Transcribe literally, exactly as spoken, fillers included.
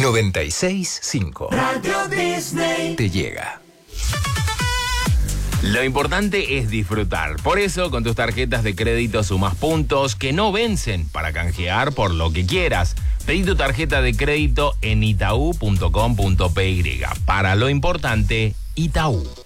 noventa y seis punto cinco. Radio Disney te llega. Lo importante es disfrutar. Por eso, con tus tarjetas de crédito sumas puntos que no vencen para canjear por lo que quieras. Pedí tu tarjeta de crédito en itaú punto com punto pe. Para lo importante, Itaú.